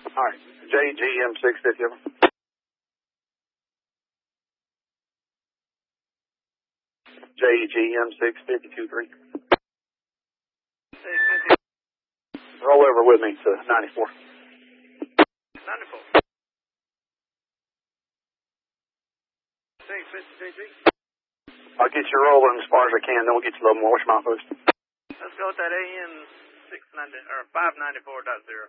All right. JGM 650. Over. JGM 650-23. 650. Roll over with me to 94. 94. 650. I'll get you rolling as far as I can, then we'll get you a little more. What's your milepost? Let's go with that AN 690 or 594.0.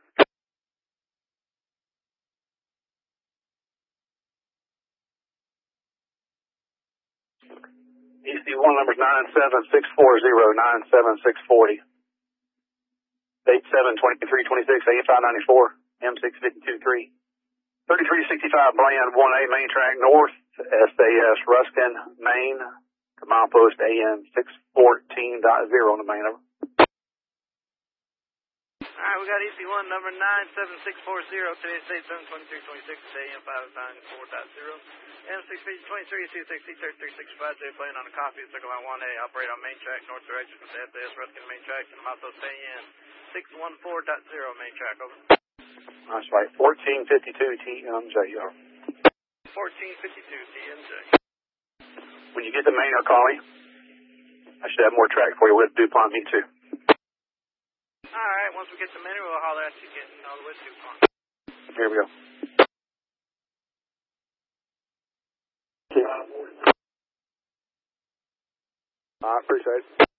EC1 number's 97640, 97640. Date 7/23/26, AM594, M650-23. 3365 Bland 1A main track north, SAS Ruskin, Maine, to milepost AM 614.0 on the main. Over. Alright, we got EC1 number 97640, today's date 7/23/26, AM 594.0. M650-23, C6C3365, J plane on a copy, Circle Line 1A, operate on main track, north direction from the SAS Ruskin main track, and milepost AM 614.0 main track, over. That's right, 1452 TMJ, over. 1452 TMJ. When you get the main, I'll call you. I should have more track for you with DuPont, me too. Alright, once we get the menu, we'll holler at you getting all the way to DuPont. Here we go. I appreciate it.